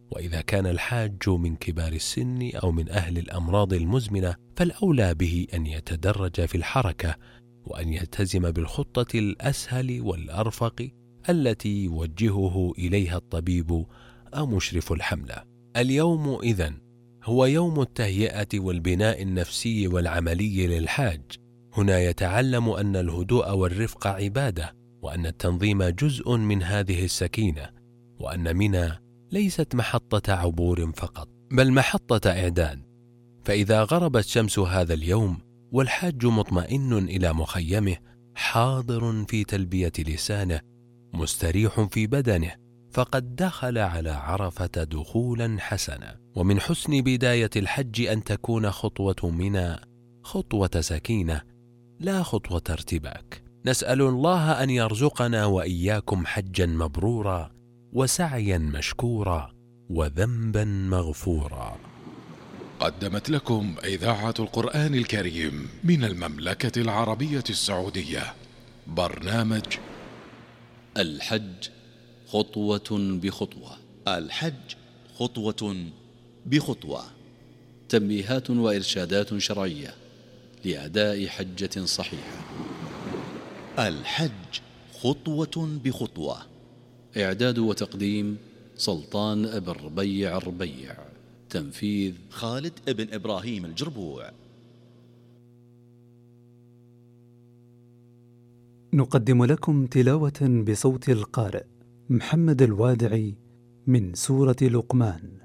وإذا كان الحاج من كبار السن أو من أهل الأمراض المزمنة فالأولى به أن يتدرج في الحركة، وأن يلتزم بالخطة الأسهل والأرفق التي يوجهه إليها الطبيب أو مشرف الحملة. اليوم إذن هو يوم التهيئة والبناء النفسي والعملي للحاج. هنا يتعلم أن الهدوء والرفق عبادة، وأن التنظيم جزء من هذه السكينة، وأن منى ليست محطة عبور فقط بل محطة إعداد. فإذا غربت شمس هذا اليوم والحاج مطمئن إلى مخيمه، حاضر في تلبية لسانه، مستريح في بدنه، فقد دخل على عرفة دخولا حسنا. ومن حسن بداية الحج أن تكون خطوة منى خطوة سكينة لا خطوة ارتباك. نسأل الله أن يرزقنا وإياكم حجا مبرورا وسعيا مشكورا وذنبا مغفورا. قدمت لكم إذاعة القرآن الكريم من المملكة العربية السعودية برنامج الحج خطوة بخطوة. الحج خطوة بخطوة. تنبيهات وإرشادات شرعية لأداء حجة صحيحة. الحج خطوة بخطوة. إعداد وتقديم سلطان بن ربيع الربيع. تنفيذ خالد بن إبراهيم الجربوع. نقدم لكم تلاوة بصوت القارئ محمد الوادعي من سورة لقمان.